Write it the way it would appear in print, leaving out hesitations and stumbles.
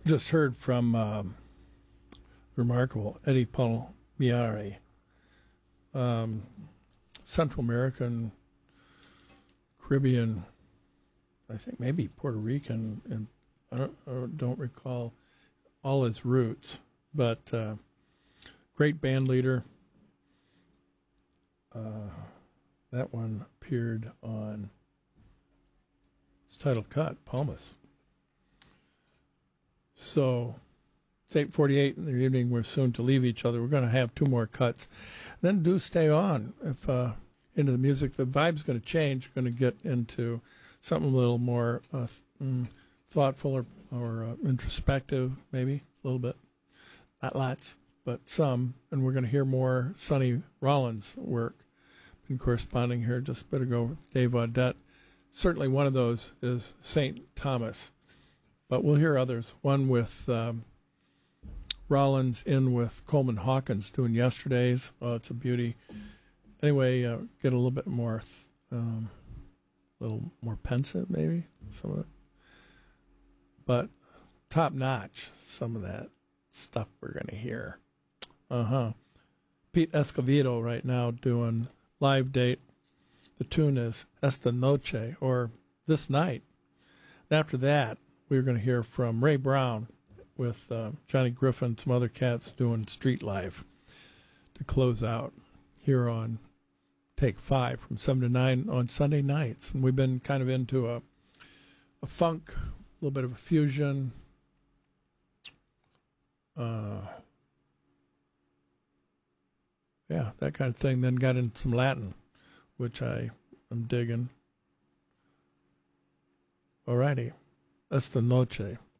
Just heard from remarkable Eddie Palmieri, Central American, Caribbean, I think maybe Puerto Rican, and I don't recall all his roots, but great band leader. That one appeared on its title cut, Palmas. So it's 8:48 in the evening. We're soon to leave each other. We're going to have two more cuts. Then do stay on if into the music. The vibe's going to change. We're going to get into something a little more thoughtful or introspective, maybe a little bit. Not lots, but some. And we're going to hear more Sonny Rollins work. Been corresponding here just a bit ago with Dave Audette. Certainly one of those is St. Thomas. But we'll hear others. One with Rollins in with Coleman Hawkins doing Yesterdays. Oh, it's a beauty. Anyway, get a little bit more, little more pensive maybe, some of it. But top notch, some of that stuff we're going to hear. Pete Escovedo right now doing live date. The tune is Esta Noche, or This Night. And after that, we're going to hear from Ray Brown with Johnny Griffin, some other cats doing Street Life to close out here on Take 5 from 7 to 9 on Sunday nights. And we've been kind of into a funk, a little bit of a fusion. Yeah, that kind of thing. Then got into some Latin, which I am digging. Alrighty. Esta Noche.